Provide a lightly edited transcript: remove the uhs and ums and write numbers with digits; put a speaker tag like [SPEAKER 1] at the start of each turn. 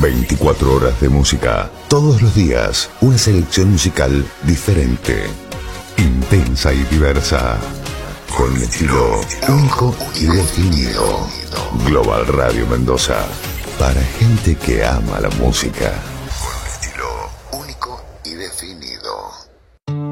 [SPEAKER 1] 24 horas de música, todos los días, una selección musical diferente, intensa y diversa, con un estilo único y definido. Global Radio Mendoza, para gente que ama la música.